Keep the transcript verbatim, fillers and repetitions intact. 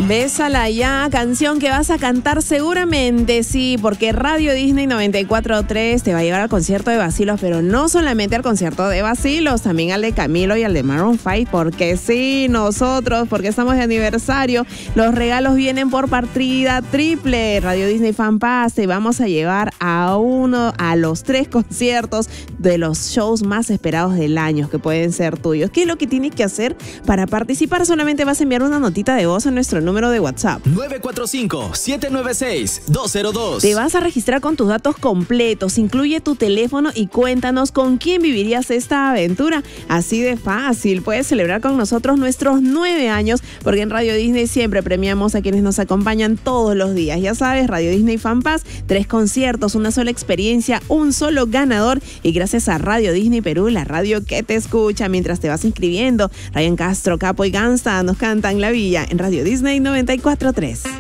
Bésala ya, canción que vas a cantar seguramente, sí, porque Radio Disney noventa y cuatro punto tres te va a llevar al concierto de Bacilos, pero no solamente al concierto de Bacilos, también al de Camilo y al de Maroon cinco, porque sí, nosotros, porque estamos de aniversario, los regalos vienen por partida triple. Radio Disney Fan Pass, te vamos a llevar a uno, a los tres conciertos de los shows más esperados del año, que pueden ser tuyos. ¿Qué es lo que tienes que hacer para participar? Solamente vas a enviar una notita de voz a nuestro número de WhatsApp. nueve cuatro cinco, siete nueve seis, dos cero dos. Te vas a registrar con tus datos completos, incluye tu teléfono y cuéntanos con quién vivirías esta aventura. Así de fácil, puedes celebrar con nosotros nuestros nueve años, porque en Radio Disney siempre premiamos a quienes nos acompañan todos los días. Ya sabes, Radio Disney Fan Pass, tres conciertos, una sola experiencia, un solo ganador, y gracias a Radio Disney Perú, la radio que te escucha mientras te vas inscribiendo. Ryan Castro, Capo y Gangsta nos cantan La Villa en Radio Disney noventa y cuatro punto tres.